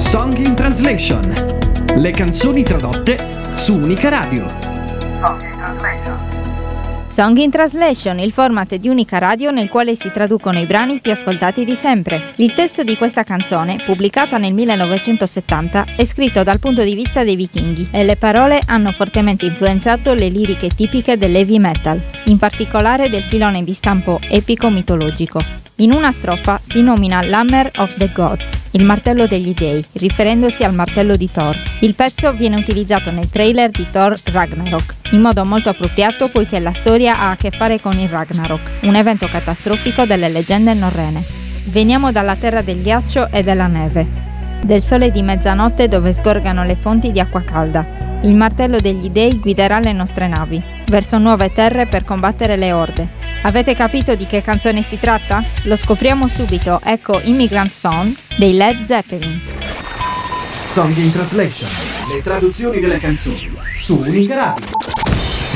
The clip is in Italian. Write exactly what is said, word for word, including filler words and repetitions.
Song in Translation. Le canzoni tradotte su Unica Radio. Song in Translation. Song in Translation, il format di Unica Radio nel quale si traducono i brani più ascoltati di sempre. Il testo di questa canzone, pubblicata nel millenovecentosettanta, è scritto dal punto di vista dei vichinghi e le parole hanno fortemente influenzato le liriche tipiche dell'heavy metal, in particolare del filone di stampo epico-mitologico. In una strofa si nomina l'Hammer of the Gods, il martello degli dei, riferendosi al martello di Thor. Il pezzo viene utilizzato nel trailer di Thor Ragnarok, in modo molto appropriato poiché la storia ha a che fare con il Ragnarok, un evento catastrofico delle leggende norrene. Veniamo dalla terra del ghiaccio e della neve, del sole di mezzanotte dove sgorgano le fonti di acqua calda. Il martello degli dei guiderà le nostre navi verso nuove terre per combattere le orde. Avete capito di che canzone si tratta? Lo scopriamo subito, ecco Immigrant Song dei Led Zeppelin. Song in Translation. Le traduzioni delle canzoni su Unica Radio.